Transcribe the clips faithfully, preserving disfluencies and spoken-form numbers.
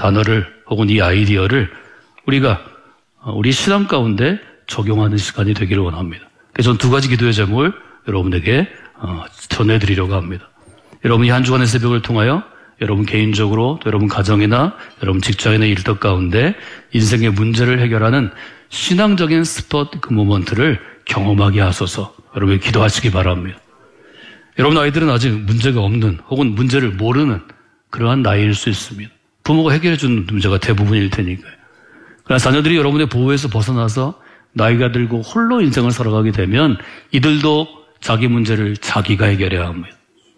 단어를 혹은 이 아이디어를 우리가 우리 신앙 가운데 적용하는 시간이 되기를 원합니다. 그래서 저는 두 가지 기도의 제목을 여러분에게 전해드리려고 합니다. 여러분이 한 주간의 새벽을 통하여 여러분 개인적으로 또 여러분 가정이나 여러분 직장이나 일터 가운데 인생의 문제를 해결하는 신앙적인 스폿 그 모먼트를 경험하게 하소서 여러분이 기도하시기 바랍니다. 여러분 아이들은 아직 문제가 없는 혹은 문제를 모르는 그러한 나이일 수 있습니다. 부모가 해결해 주는 문제가 대부분일 테니까요. 그러나 자녀들이 여러분의 보호에서 벗어나서 나이가 들고 홀로 인생을 살아가게 되면 이들도 자기 문제를 자기가 해결해야 합니다.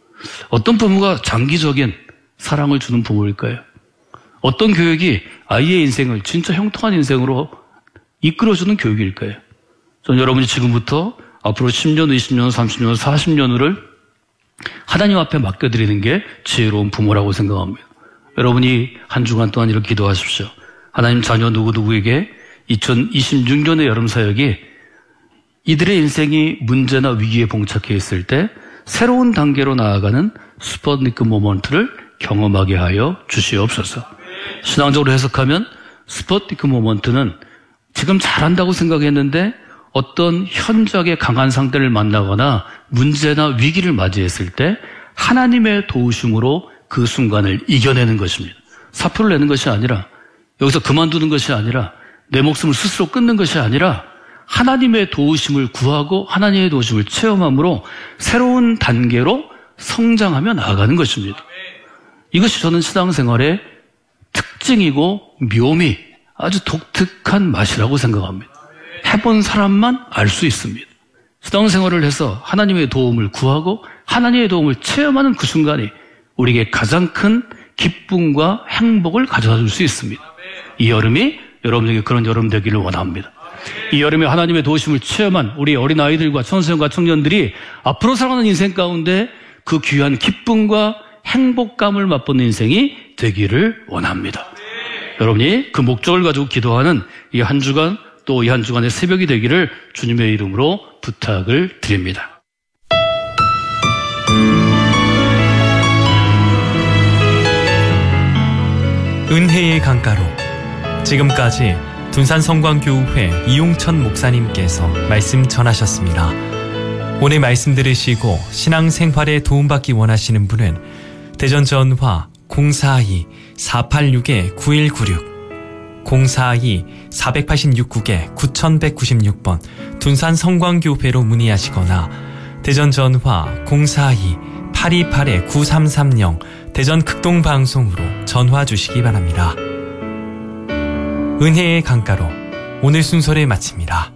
어떤 부모가 장기적인 사랑을 주는 부모일까요? 어떤 교육이 아이의 인생을 진짜 형통한 인생으로 이끌어주는 교육일까요? 저는 여러분이 지금부터 앞으로 십 년, 이십 년, 삼십 년, 사십 년을 하나님 앞에 맡겨드리는 게 지혜로운 부모라고 생각합니다. 여러분이 한 주간 동안 이렇게 기도하십시오. 하나님 자녀 누구누구에게 이천이십육 년의 여름 사역이 이들의 인생이 문제나 위기에 봉착해 있을 때 새로운 단계로 나아가는 스푸트니크 모먼트를 경험하게 하여 주시옵소서. 신앙적으로 해석하면 스푸트니크 모먼트는 지금 잘한다고 생각했는데 어떤 현저하게 강한 상태를 만나거나 문제나 위기를 맞이했을 때 하나님의 도우심으로 그 순간을 이겨내는 것입니다. 사표를 내는 것이 아니라 여기서 그만두는 것이 아니라 내 목숨을 스스로 끊는 것이 아니라 하나님의 도우심을 구하고 하나님의 도우심을 체험함으로 새로운 단계로 성장하며 나아가는 것입니다. 이것이 저는 신앙생활의 특징이고 묘미, 아주 독특한 맛이라고 생각합니다. 해본 사람만 알 수 있습니다. 신앙생활을 해서 하나님의 도움을 구하고 하나님의 도움을 체험하는 그 순간이 우리에게 가장 큰 기쁨과 행복을 가져다 줄 수 있습니다. 이 여름이 여러분에게 그런 여름 되기를 원합니다. 이 여름에 하나님의 도우심을 체험한 우리 어린아이들과 청소년과 청년들이 앞으로 살아가는 인생 가운데 그 귀한 기쁨과 행복감을 맛보는 인생이 되기를 원합니다. 여러분이 그 목적을 가지고 기도하는 이 한 주간 또 이 한 주간의 새벽이 되기를 주님의 이름으로 부탁을 드립니다. 은혜의 강가로 지금까지 둔산성광교회 이용천 목사님께서 말씀 전하셨습니다. 오늘 말씀 들으시고 신앙생활에 도움받기 원하시는 분은 대전 전화 공사이 사팔육 구일구육 공사이 사팔육 구 구천백구십육 번 둔산성광교회로 문의하시거나 대전 전화 공사이 팔이팔 구삼삼영 대전 극동방송으로 전화 주시기 바랍니다. 은혜의 강가로 오늘 순서를 마칩니다.